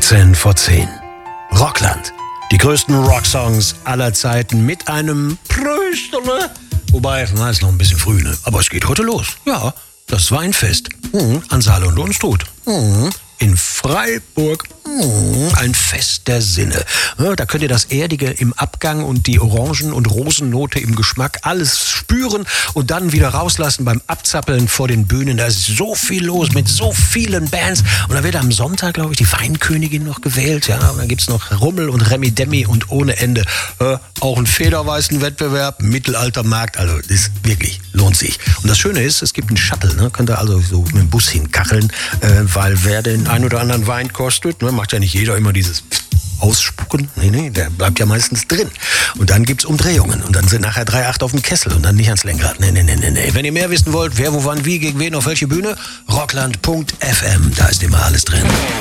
13 vor 10. Rockland. Die größten Rocksongs aller Zeiten mit einem Prösterle. Wobei, ist noch ein bisschen früh, ne? Aber es geht heute los. Ja, das Weinfest. An Saale und Unstrut. In Freiburg. Ein Fest der Sinne. Da könnt ihr das Erdige im Abgang und die Orangen- und Rosennote im Geschmack alles spüren und dann wieder rauslassen beim Abzappeln vor den Bühnen. Da ist so viel los mit so vielen Bands. Und da wird am Sonntag, glaube ich, die Weinkönigin noch gewählt. Ja, und dann gibt's noch Rummel und Remi Demi und ohne Ende. Auch ein federweißen Wettbewerb, Mittelaltermarkt. Also das wirklich lohnt sich. Und das Schöne ist, es gibt einen Shuttle. Ne? Könnt ihr also so mit dem Bus hinkacheln, weil wer den ein oder anderen Wein kostet, ne, macht ja nicht jeder immer dieses Ausspucken. Nee, der bleibt ja meistens drin. Und dann gibt's Umdrehungen. Und dann sind nachher 3,8 auf dem Kessel und dann nicht ans Lenkrad. Nee. Wenn ihr mehr wissen wollt, wer, wo, wann, wie, gegen wen, auf welche Bühne, rockland.fm. Da ist immer alles drin.